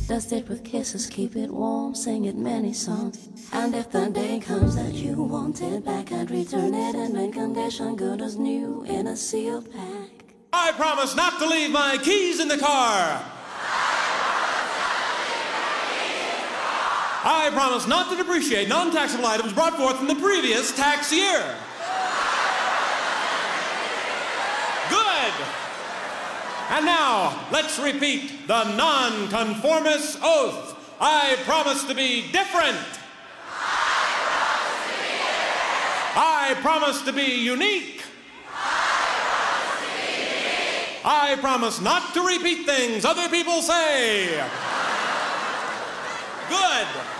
Dust it with kisses, keep it warm, sing it many songs. And if the day comes that you want it back, I'd return it in mint condition, good as new, in a sealed pack. I promise not to leave my keys in the car. I promise not to depreciate non-taxable items brought forth in the previous tax year. Good. And now, let's repeat the non-conformist oath. I promise to be different. I promise to be unique. I promise not to repeat things other people say. Good.